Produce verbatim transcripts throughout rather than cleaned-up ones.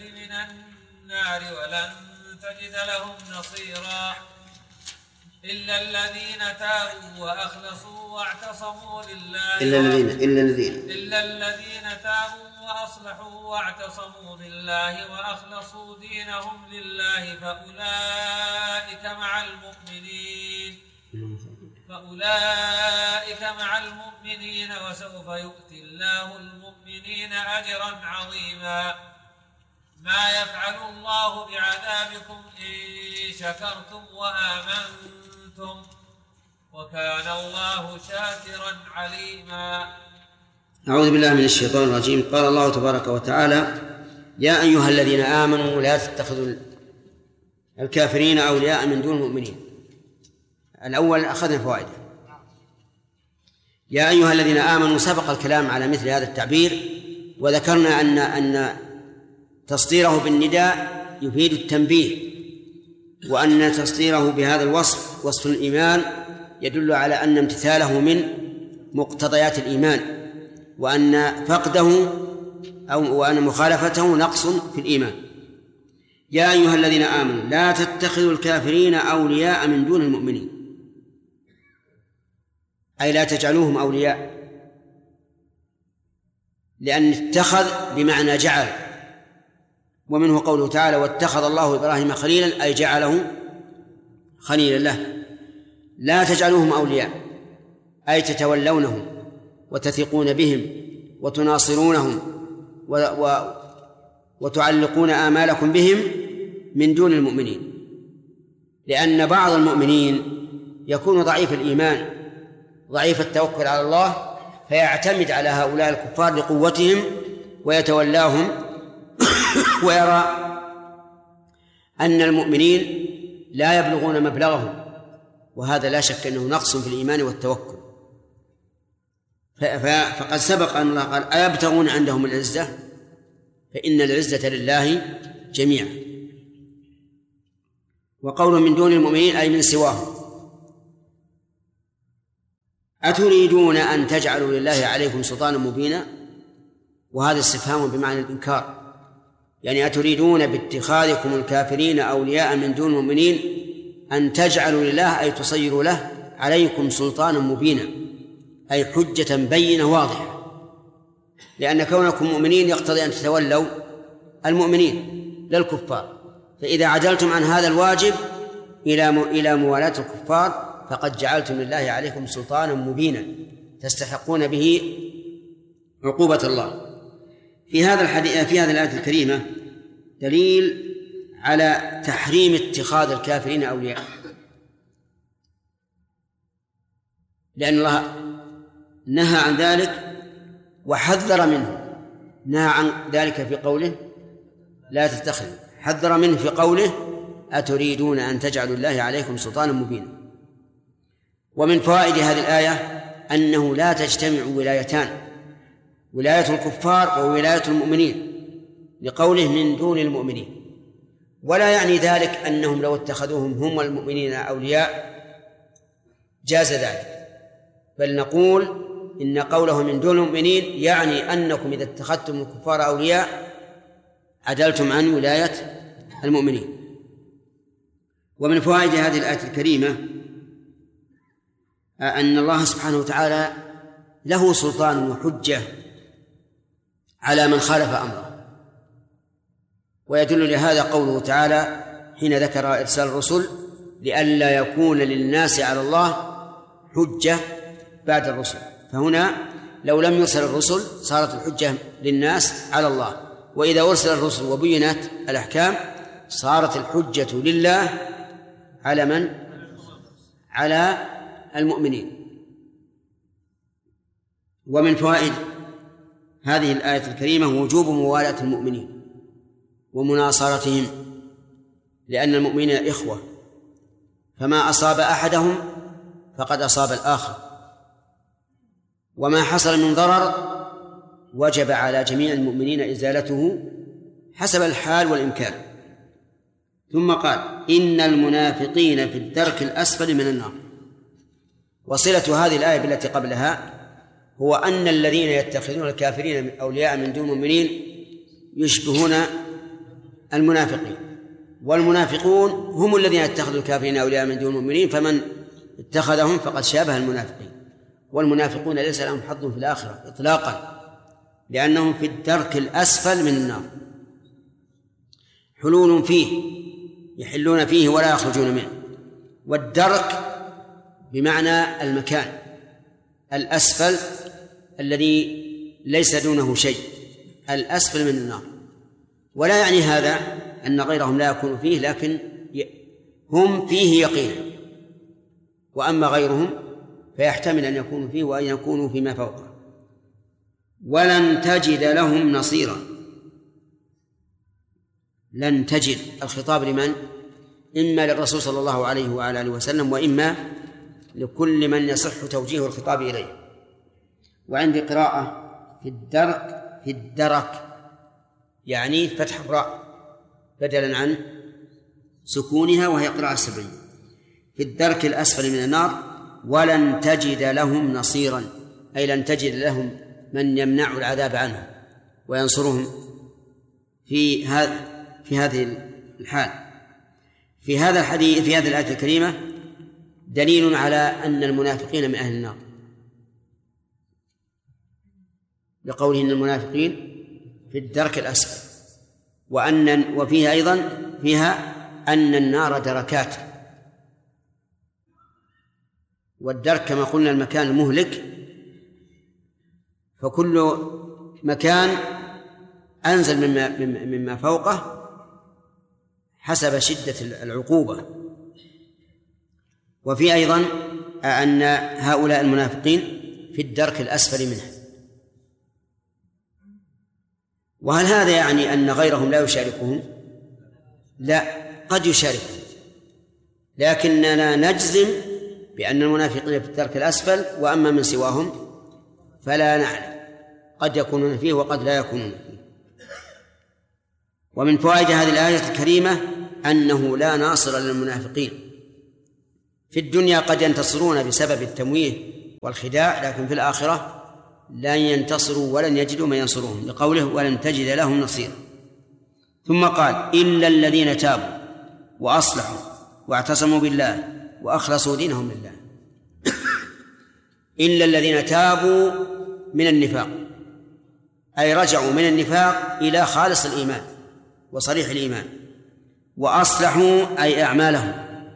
من النار ولن تجد لهم نصيرا إلا الذين تابوا وأخلصوا واعتصموا لله إلا الذين إلا الذين إلا الذين تابوا وأصلحوا واعتصموا بالله وأخلصوا دينهم لله فأولئك مع المؤمنين فأولئك مع المؤمنين وسوف يؤتي الله المؤمنين أجرا عظيما ما يفعل الله بعذابكم إن شكرتم وآمنتم وكان الله شاكرا عليما. أعوذ بالله من الشيطان الرجيم. قال الله تبارك وتعالى: يا أيها الذين آمنوا لا تتخذوا الكافرين أولياء من دون المؤمنين. الأول أخذنا فوائده. يا أيها الذين آمنوا سبق الكلام على مثل هذا التعبير، وذكرنا أن أن تصديره بالنداء يفيد التنبيه، وأن تصديره بهذا الوصف وصف الإيمان يدل على أن امتثاله من مقتضيات الإيمان، وأن فقده أو وأن مخالفته نقص في الإيمان. يا أيها الذين آمنوا لا تتخذوا الكافرين أولياء من دون المؤمنين، أي لا تجعلوهم أولياء، لأن اتخذ بمعنى جعل، ومنه قوله تعالى: واتخذ الله إبراهيم خليلا، أي جعله خليلا له. لا تجعلوهم أولياء أي تتولونهم وتثقون بهم وتناصرونهم و... و... وتعلقون آمالكم بهم من دون المؤمنين، لأن بعض المؤمنين يكون ضعيف الإيمان ضعيف التوكل على الله، فيعتمد على هؤلاء الكفار لقوتهم ويتولاهم ويرى أن المؤمنين لا يبلغون مبلغهم، وهذا لا شك أنه نقص في الإيمان والتوكل. فقد سبق أن الله قال: أيبتغون عندهم العزة فإن العزة لله جميعا. وقول من دون المؤمنين أي من سواهم. أتريدون أن تجعلوا لله عليكم سلطانا مبينا؟ وهذا استفهام بمعنى الإنكار، يعني أتريدون باتخاذكم الكافرين أولياء من دون المؤمنين أن تجعلوا لله أي تصيروا له عليكم سلطانا مبينا، أي حجة بينة واضحة، لأن كونكم مؤمنين يقتضي أن تتولوا المؤمنين للكفار، فإذا عدلتم عن هذا الواجب إلى إلى موالاة الكفار فقد جعلتم لله عليكم سلطانا مبينا تستحقون به عقوبة الله. في هذا الحديث في هذه الآية الكريمة دليل على تحريم اتخاذ الكافرين أولياء، لأن الله نهى عن ذلك وحذر منه. نهى عن ذلك في قوله: لا تتخذوا، حذر منه في قوله: أتريدون أن تجعلوا الله عليكم سلطانا مبينا. ومن فوائد هذه الآية أنه لا تجتمع ولايتان، ولاية الكفار وولاية المؤمنين، لقوله من دون المؤمنين، ولا يعني ذلك أنهم لو اتخذوهم هم المؤمنين أولياء جاز ذلك، بل نقول إن قوله من دون المؤمنين يعني أنكم إذا اتخذتم الكفار أولياء عدلتم عن ولاية المؤمنين. ومن فوائد هذه الآية الكريمة أن الله سبحانه وتعالى له سلطان وحجة على من خالف أمره، ويدل لهذا قوله تعالى حين ذكر إرسال الرسل: لئلا يكون للناس على الله حجة بعد الرسل. فهنا لو لم يرسل الرسل صارت الحجة للناس على الله، وإذا أرسل الرسل وبينت الأحكام صارت الحجة لله على من؟ على المؤمنين. ومن فوائد هذه الآية الكريمة وجوب موالاة المؤمنين ومناصرتهم، لأن المؤمنين إخوة، فما أصاب أحدهم فقد أصاب الآخر، وما حصل من ضرر وجب على جميع المؤمنين إزالته حسب الحال والإمكان. ثم قال: إن المنافقين في الدرك الأسفل من النار. وصلة هذه الآية بالتي قبلها هو أن الذين يتخذون الكافرين أولياء من دون المؤمنين يشبهون المنافقين، والمنافقون هم الذين اتخذوا الكافرين أولياء من دون المؤمنين، فمن اتخذهم فقد شابه المنافقين. والمنافقون ليس لهم حظ في الآخرة إطلاقا، لأنهم في الدرك الأسفل من النار، حلول فيه يحلون فيه ولا يخرجون منه. والدرك بمعنى المكان الأسفل الذي ليس دونه شيء، الأسفل من النار. ولا يعني هذا أن غيرهم لا يكون فيه، لكن هم فيه يقينا، وأما غيرهم فيحتمل أن يكونوا فيه وأن يكونوا فيما فوقه. ولن تجد لهم نصيرا. لن تجد، الخطاب لمن؟ إما للرسول صلى الله عليه وعلى آله وسلم، وإما لكل من يصح توجيه الخطاب إليه. وعندي قراءة في الدرك في الدرك يعني فتح الراء بدلا عن سكونها، وهي قراءة سرية. في الدرك الأسفل من النار ولن تجد لهم نصيرا، أي لن تجد لهم من يمنع العذاب عنهم وينصرهم في هذا في هذه الحال. في هذا الحديث في هذه الآية الكريمة دليل على أن المنافقين من أهل النار، بقوله إن المنافقين في الدرك الأسفل، وأن وفيها أيضا فيها أن النار دركات، والدرك كما قلنا المكان المهلك، فكل مكان أنزل مما, مما فوقه حسب شدة العقوبة. وفي أيضا أن هؤلاء المنافقين في الدرك الأسفل منه. وهل هذا يعني أن غيرهم لا يشاركهم؟ لا، قد يشاركهم، لكننا نجزم بأن المنافقين في الدرك الأسفل، وأما من سواهم فلا نعلم، قد يكونون فيه وقد لا يكونون فيه. ومن فوائد هذه الآية الكريمة أنه لا ناصر للمنافقين. في الدنيا قد ينتصرون بسبب التمويه والخداع، لكن في الآخرة لن ينتصروا ولن يجدوا من ينصرهم، لقوله ولن تجد لهم نصيرا. ثم قال إلا الذين تابوا وأصلحوا واعتصموا بالله وأخلصوا دينهم لله. إلا الذين تابوا من النفاق، أي رجعوا من النفاق إلى خالص الإيمان وصريح الإيمان. وأصلحوا أي أعمالهم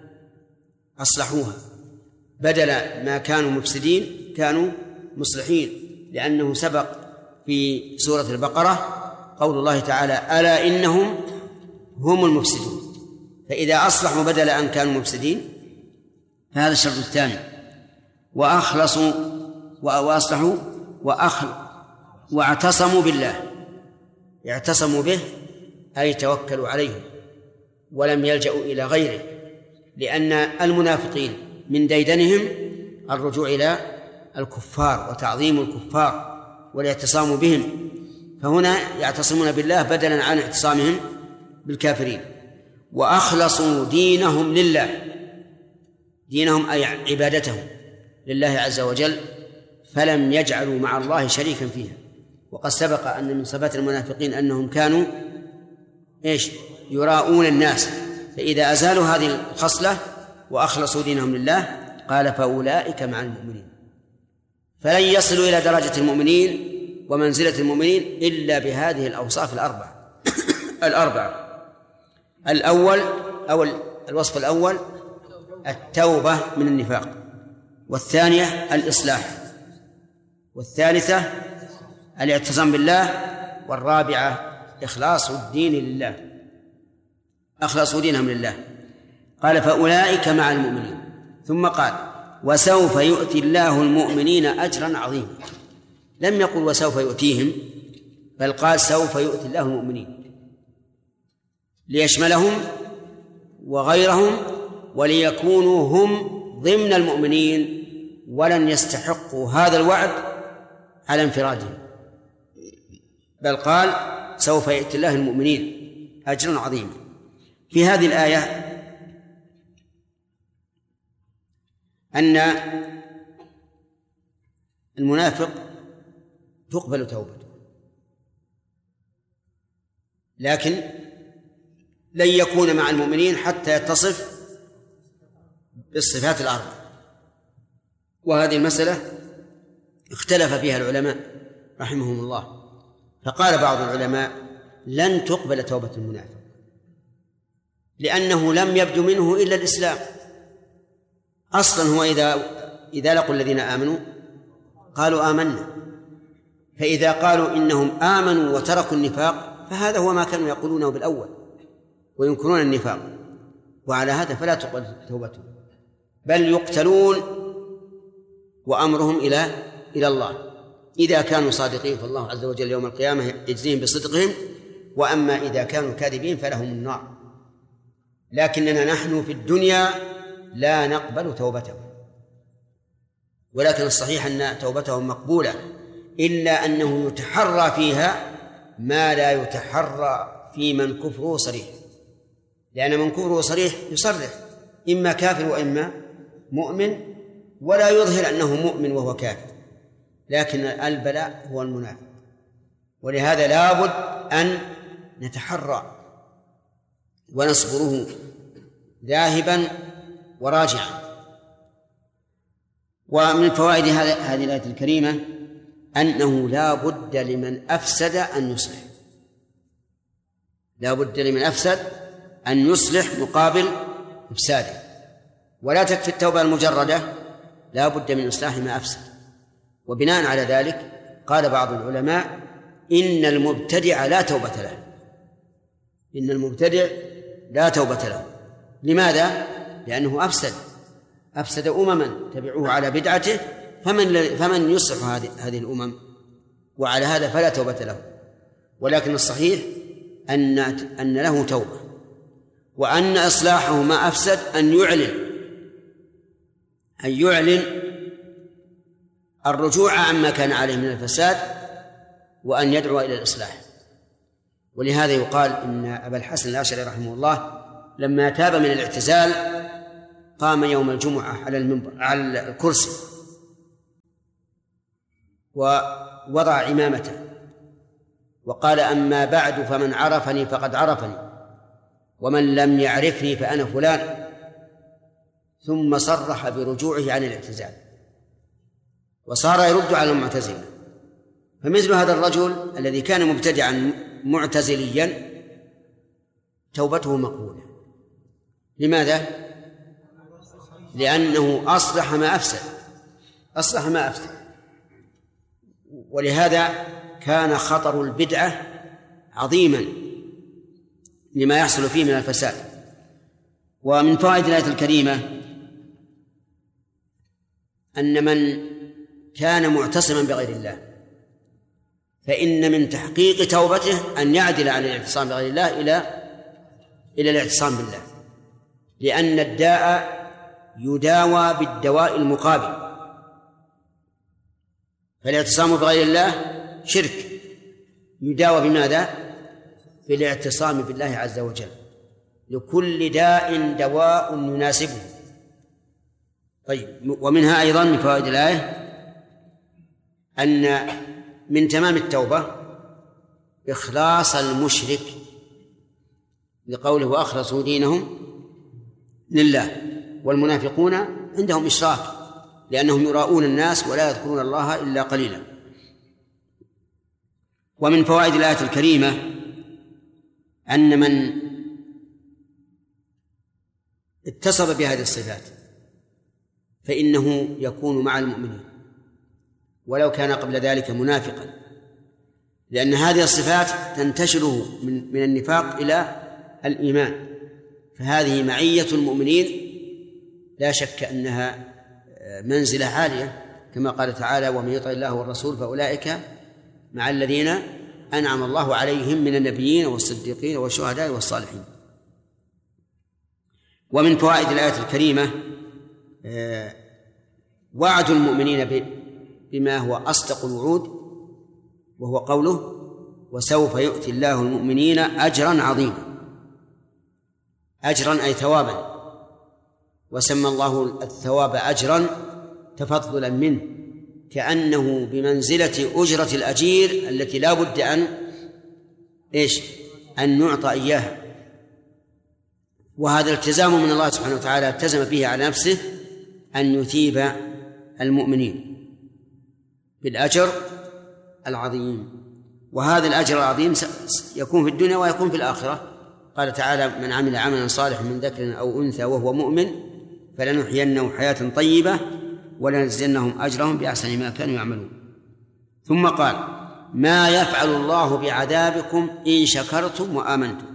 أصلحوها، بدل ما كانوا مفسدين كانوا مصلحين، لأنه سبق في سورة البقرة قول الله تعالى ألا إنهم هم المفسدون. فإذا أصلحوا بدل أن كانوا مفسدين فهذا الشرط الثاني. وأخلصوا وأصلحوا وأخل واعتصموا بالله، اعتصموا به أي توكلوا عليه ولم يلجأوا إلى غيره، لأن المنافقين من ديدنهم الرجوع إلى الكفار وتعظيم الكفار والاعتصام بهم، فهنا يعتصمون بالله بدلا عن اعتصامهم بالكافرين. وأخلصوا دينهم لله، دينهم أي عبادتهم لله عز وجل، فلم يجعلوا مع الله شريكا فيها. وقد سبق أن من صفات المنافقين أنهم كانوا إيش؟ يراؤون الناس، فإذا أزالوا هذه الخصلة وأخلصوا دينهم لله قال فأولئك مع المؤمنين. فلن يصلوا إلى درجة المؤمنين ومنزلة المؤمنين إلا بهذه الأوصاف الأربعة الأربعة الأول أو الوصف الأول التوبة من النفاق، والثانية الإصلاح، والثالثة الاعتصام بالله، والرابعة إخلاص الدين لله، أخلصوا دينهم لله. قال فأولئك مع المؤمنين، ثم قال وسوف يؤتي الله المؤمنين أجرا عظيما. لم يقل وسوف يؤتيهم، بل قال سوف يؤتي الله المؤمنين ليشملهم وغيرهم، وليكونوا هم ضمن المؤمنين ولن يستحقوا هذا الوعد على انفرادهم، بل قال سوف يؤتي الله المؤمنين أجرا عظيما. في هذه الآية أن المنافق تقبل توبته، لكن لن يكون مع المؤمنين حتى يتصف بالصفات الأربع. وهذه المسألة اختلف فيها العلماء رحمهم الله، فقال بعض العلماء لن تقبل توبة المنافق لأنه لم يبدو منه إلا الإسلام. أصلا هو إذا إذا لقوا الذين آمنوا قالوا آمنا، فإذا قالوا إنهم آمنوا وتركوا النفاق فهذا هو ما كانوا يقولونه بالأول وينكرون النفاق، وعلى هذا فلا تقبل توبتهم بل يقتلون وأمرهم إلى إلى الله. إذا كانوا صادقين فالله عز وجل يوم القيامة يجزيهم بصدقهم، وأما إذا كانوا كاذبين فلهم النار. لكننا نحن في الدنيا لا نقبل توبتهم، ولكن الصحيح أن توبتهم مقبولة، إلا أنه يتحرى فيها ما لا يتحرى في من كفره صريح، لأن من كفره صريح يصرح إما كافر وإما مؤمن، ولا يظهر أنه مؤمن وهو كافر، لكن البلاء هو المنافق. ولهذا لابد أن نتحرى ونصبره ذاهبا وراجعا. ومن فوائد هذه الآية الكريمة أنه لا بد لمن أفسد أن يصلح، لا بد لمن أفسد أن يصلح مقابل إفساده، ولا تكفي التوبة المجردة، لا بد من إصلاح ما أفسد. وبناء على ذلك قال بعض العلماء إن المبتدع لا توبة له، إن المبتدع لا توبة له. لماذا؟ لأنه أفسد أفسد أمما تبعوه على بدعته، فمن فمن يصلح هذه هذه الأمم؟ وعلى هذا فلا توبة له. ولكن الصحيح أن أن له توبة، وأن إصلاحه ما أفسد أن يعلن أن يعلن الرجوع عما كان عليه من الفساد، وأن يدعو إلى الإصلاح. ولهذا يقال إن أبا الحسن الأشعري رحمه الله لما تاب من الاعتزال قام يوم الجمعة على المنبر على الكرسي ووضع عمامته وقال: أما بعد فمن عرفني فقد عرفني، ومن لم يعرفني فأنا فلان. ثم صرح برجوعه عن الاعتزال وصار يرد على المعتزلة. فمثل هذا الرجل الذي كان مبتدعا معتزليا توبته مقبولة. لماذا؟ لأنه أصلح ما أفسد أصلح ما أفسد ولهذا كان خطر البدعة عظيما لما يحصل فيه من الفساد. ومن فوائد الآية الكريمة أن من كان معتصما بغير الله فإن من تحقيق توبته أن يعدل عن الاعتصام بغير الله إلى إلى الاعتصام بالله، لأن الداء يداوى بالدواء المقابل. فالاعتصام بغير الله شرك، يداوى بماذا؟ بالاعتصام بالله عز وجل. لكل داء دواء يناسبه. طيب، ومنها أيضا من فوائد الآية أن من تمام التوبة إخلاص المشرك، لقوله: وأخلصوا دينهم لله. والمنافقون عندهم إشراك لأنهم يراؤون الناس ولا يذكرون الله إلا قليلا. ومن فوائد الآية الكريمة أن من اتصف بهذه الصفات فإنه يكون مع المؤمنين ولو كان قبل ذلك منافقا، لأن هذه الصفات تنتشره من من النفاق إلى الإيمان. فهذه معية المؤمنين لا شك أنها منزلة عالية، كما قال تعالى: ومن يطع الله والرسول فأولئك مع الذين أنعم الله عليهم من النبيين والصديقين والشهداء والصالحين. ومن فوائد الآية الكريمة وعد المؤمنين بما هو أصدق الوعود، وهو قوله: وسوف يؤتي الله المؤمنين أجرا عظيما. أجرا أي ثوابا، وسمى الله الثواب أجرا تفضلا منه، كأنه بمنزلة أجرة الأجير التي لا بد أن إيش أن نعطى إياها. وهذا التزام من الله سبحانه وتعالى التزم به على نفسه أن يثيب المؤمنين بالأجر العظيم، وهذا الأجر العظيم يكون في الدنيا ويكون في الآخرة. قال تعالى: من عمل عملا صالحا من ذكر أو أنثى وهو مؤمن فلنحيينه حياة طيبة ولنجزينهم أجرهم بأحسن ما كانوا يعملون. ثم قال: ما يفعل الله بعذابكم إن شكرتم وآمنتم.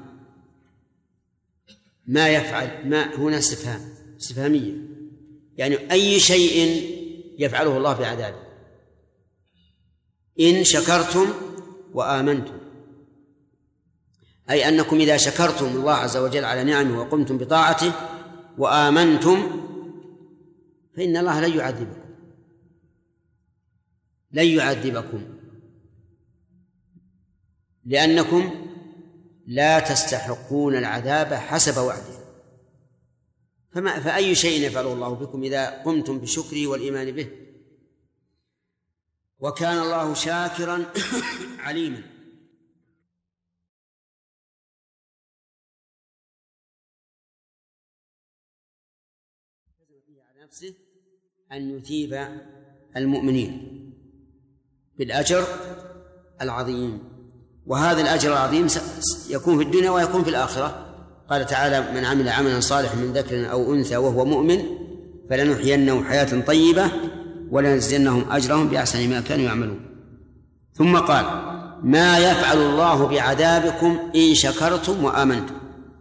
ما يفعل، ما هنا استفهام استفهامية، يعني أي شيء يفعله الله بعذابه إن شكرتم وآمنتم، أي أنكم إذا شكرتم الله عز وجل على نعمه وقمتم بطاعته وآمنتم فإن الله لن يعذبكم لن يعذبكم لأنكم لا تستحقون العذاب حسب وعده. فما فأي شيء يفعله الله بكم إذا قمتم بشكره والإيمان به. وكان الله شاكرا عليما. على نفسه أن يثيب المؤمنين بالأجر العظيم، وهذا الأجر العظيم يكون في الدنيا ويكون في الآخرة. قال تعالى: من عمل عملا صالحا من ذكر أو أنثى وهو مؤمن فلنحيينه حياة طيبة ولنجزينهم أجرهم بأحسن ما كانوا يعملون. ثم قال: ما يفعل الله بعذابكم إن شكرتم وآمنتم.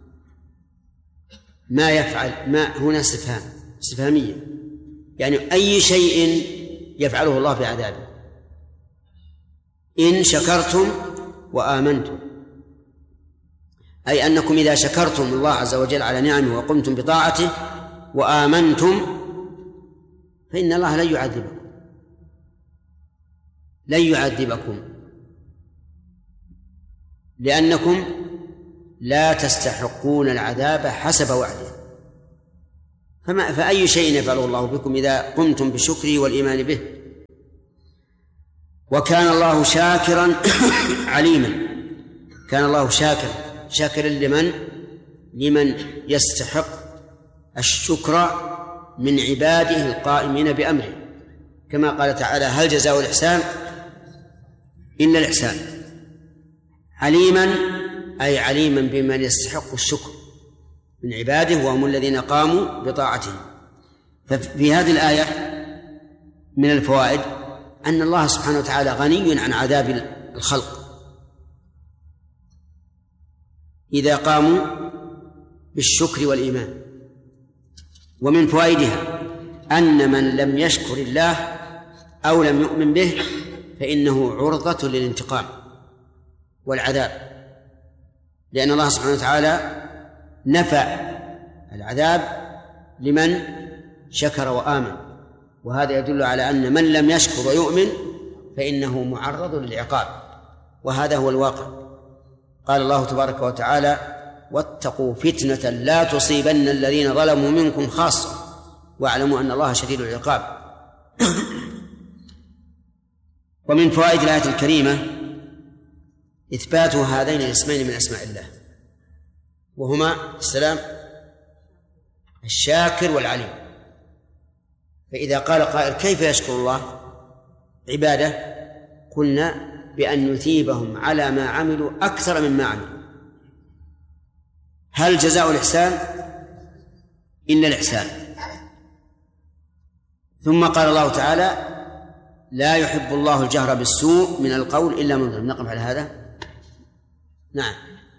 ما يفعل، ما هنا استفهام استفهامية، يعني أي شيء يفعله الله بعذابه إن شكرتم وآمنتم، أي أنكم إذا شكرتم الله عز وجل على نعمه وقمتم بطاعته وآمنتم فإن الله لن يعذبكم لن يعذبكم لأنكم لا تستحقون العذاب حسب وعده. فما فأي شيء يفعله الله بكم إذا قمتم بشكره والإيمان به. وكان الله شاكرا عليما. كان الله شاكرا شاكرا لمن لمن يستحق الشكر من عباده القائمين بأمره، كما قال تعالى: هل جزاء الإحسان إلا الإحسان. عليما أي عليما بمن يستحق الشكر من عباده وهم الذين قاموا بطاعته. ففي هذه الآية من الفوائد أن الله سبحانه وتعالى غني عن عذاب الخلق إذا قاموا بالشكر والإيمان. ومن فوائدها أن من لم يشكر الله أو لم يؤمن به فإنه عرضة للانتقام والعذاب، لأن الله سبحانه وتعالى نفى العذاب لمن شكر وآمن، وهذا يدل على أن من لم يشكر ويؤمن فإنه معرض للعقاب، وهذا هو الواقع. قال الله تبارك وتعالى: واتقوا فتنة لا تصيبن الذين ظلموا منكم خاصة واعلموا أن الله شديد العقاب. ومن فوائد الآية الكريمة إثبات هذين الاسمين من أسماء الله، وهما السلام الشاكر والعليم. فإذا قال قائل: كيف يشكر الله عباده؟ قلنا بأن يثيبهم على ما عملوا أكثر مما عملوا. هل جزاء الإحسان إلا الإحسان؟ ثم قال الله تعالى: لا يحب الله الجهر بالسوء من القول إلا من ظلم. نقف على هذا. نعم.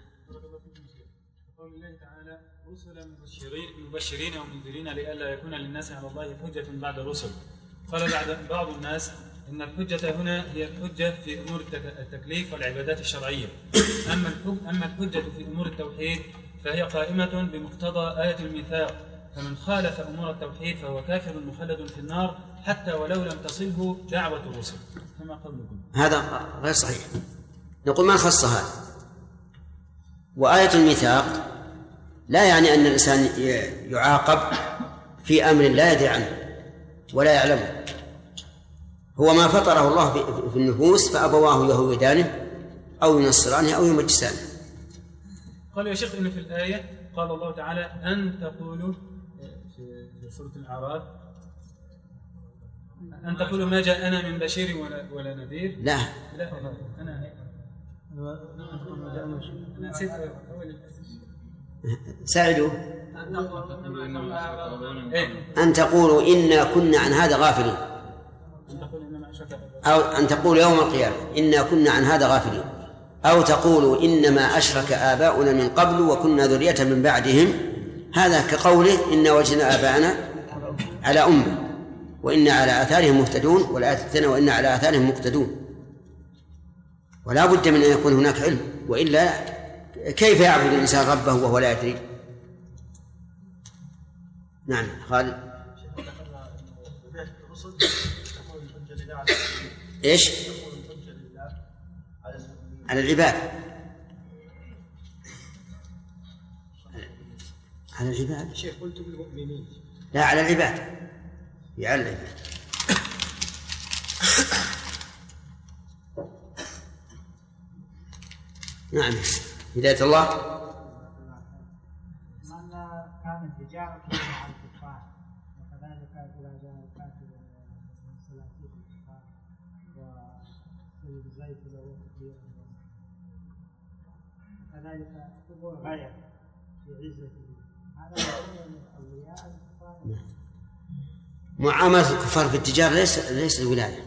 قول الله تعالى: رسلا مبشرين ومنذرين لئلا يكون للناس على الله حجة بعد الرسل. قال بعض الناس إن الحجة هنا هي الحجة في أمور التكليف والعبادات الشرعية، أما أما الحجة في أمور التوحيد فهي قائمة بمقتضى آية الميثاق، فمن خالف أمور التوحيد فهو كافر مخلد في النار حتى ولو لم تصله دعوة الرسل. فما قولكم؟ هذا غير صحيح. نقول ما خص هذا. وآية الميثاق لا يعني أن الإنسان يعاقب في أمر لا يدري عنه ولا يعلمه. هو ما فطره الله في النفوس فأبواه يهودانه أو ينصرانه أو يمجسانه. قال يا شيخ إن في الآية قال الله تعالى أن تقولوا في سورة الأعراف أن تقولوا ما جاءنا من بشير ولا, ولا نذير. لا لا أنا أنا نسيت أول ساعدوا أن تقولوا إنا كنا عن هذا غافلين، أو أن تقولوا يوم القيامة إنا كنا عن هذا غافلين، أو تقولوا إنما أشرك آباؤنا من قبل وكنا ذرية من بعدهم. هذا كقوله إنا وجدنا آباءنا على أمة وإنا على آثارهم مهتدون، والآية الثانية وإنا على آثارهم مقتدون. ولا بد من أن يكون هناك علم، وإلا كيف يعبد الإنسان ربه وهو لا يدري؟ نعم خالد. إيش؟ على العباد، على العباد. شيخ قلت بالمؤمنين. لا على العباد، على العباد. نعم هداية الله. من كانت تجارة مع الكفار وكذلك إذا جاء الكافر من سلاطين الكفار وسيد زيت له كثير وكذلك تقول غير في عزته، هذا يكون أولياء الكفار. معاملة الكفار في التجارة ليس ليس الولاية،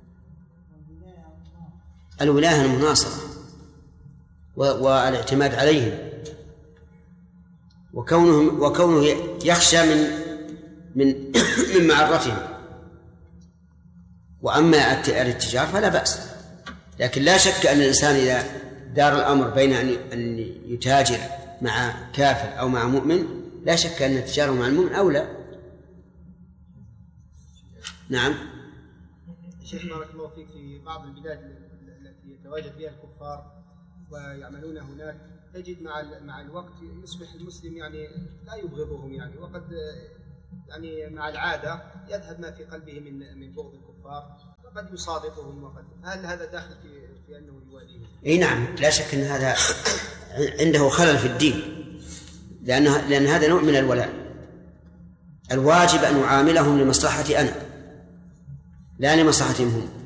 الولاية المناصرة والاعتماد عليهم، وكونه وكونه يخشى من من من معرتهم. وأما الاتجار فلا بأس، لكن لا شك أن الإنسان إذا دار الأمر بين أن يتاجر مع كافر أو مع مؤمن، لا شك أن التجارة مع المؤمن أولى. نعم. شيخ بارك الله فيك، في بعض البلاد التي يتواجد فيها الكفار ويعملون هناك تجد مع مع الوقت يصبح المسلم يعني لا يبغضهم، يعني وقد يعني مع العادة يذهب ما في قلبه من من بغض الكفار، وقد يصادقهم، وقد هل هذا داخل في في أنه يواليهم؟ أي نعم، لا شك أن هذا عنده خلل في الدين، لأن لأن هذا نوع من الولاء. الواجب أن أعاملهم لمصلحتي أنا لا لمصلحتهم هم.